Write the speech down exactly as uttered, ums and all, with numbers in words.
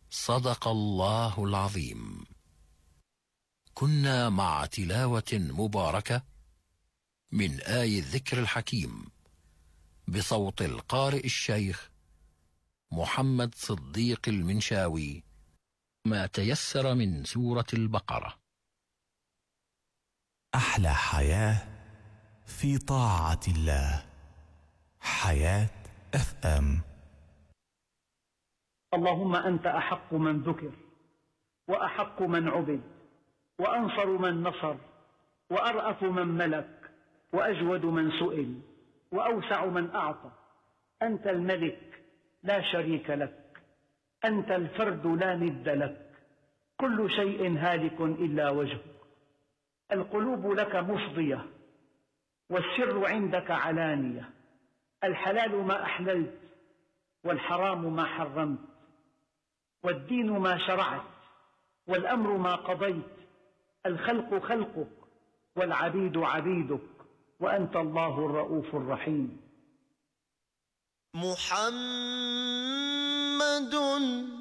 صدق الله العظيم. كنا مع تلاوة مباركة من آي الذكر الحكيم بصوت القارئ الشيخ محمد صديق المنشاوي، ما تيسر من سورة البقرة. أحلى حياة في طاعة الله. حياة اف ام. اللهم أنت أحق من ذكر، وأحق من عبد، وأنصر من نصر، وأرأف من ملك، وأجود من سئل، وأوسع من أعطى. أنت الملك لا شريك لك، أنت الفرد لا ند لك، كل شيء هالك إلا وجهك. القلوب لك مفضية، والسر عندك علانية. الحلال ما أحللت، والحرام ما حرمت، والدين ما شرعت، والأمر ما قضيت. الخلق خلقك، والعبيد عبيدك، وأنت الله الرؤوف الرحيم. محمد